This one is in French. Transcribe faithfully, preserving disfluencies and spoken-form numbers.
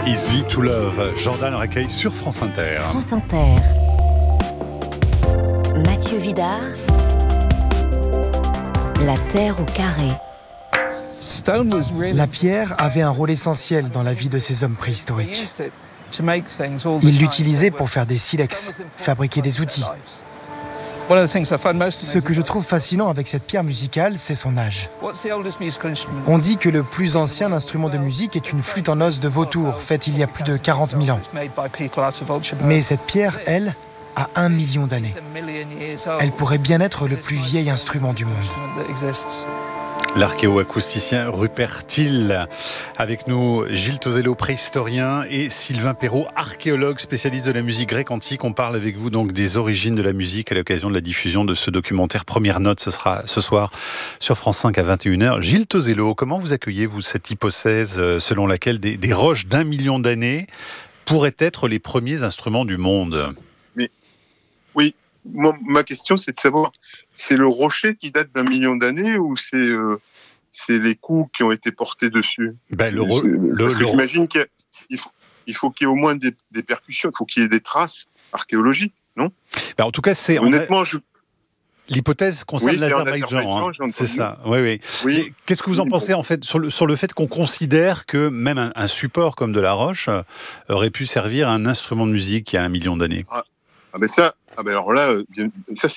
Easy to Love, Jordan Recueil sur France Inter. France Inter. Mathieu Vidard. La terre au carré. La pierre avait un rôle essentiel dans la vie de ces hommes préhistoriques. Ils l'utilisaient pour faire des silex, fabriquer des outils. Ce que je trouve fascinant avec cette pierre musicale, c'est son âge. On dit que le plus ancien instrument de musique est une flûte en os de vautour, faite il y a plus de quarante mille ans. Mais cette pierre, elle, a un million d'années. Elle pourrait bien être le plus vieil instrument du monde. L'archéo-acousticien Rupert Till. Avec nous, Gilles Tosello, préhistorien, et Sylvain Perrault, archéologue, spécialiste de la musique grecque antique. On parle avec vous donc des origines de la musique à l'occasion de la diffusion de ce documentaire Première Note. Ce sera ce soir sur France cinq à vingt et une heures. Gilles Tosello, comment vous accueillez-vous cette hypothèse selon laquelle des, des roches d'un million d'années pourraient être les premiers instruments du monde ? Mais, oui, moi, ma question c'est de savoir, c'est le rocher qui date d'un million d'années ou c'est, euh, c'est les coups qui ont été portés dessus ? ben, le, ro- le, Parce que le... j'imagine qu'il faut, il faut qu'il y ait au moins des, des percussions, il faut qu'il y ait des traces archéologiques, non ? ben, En tout cas, c'est... Honnêtement, je... L'hypothèse concerne oui, l'Azerbaïdjan, hein. C'est ça. Oui, oui. oui. Mais qu'est-ce que vous en pensez en fait sur le, sur le fait qu'on considère que même un, un support comme de la roche euh, aurait pu servir à un instrument de musique il y a un million d'années ? Ah, ah ben ça, ah ben alors là, ça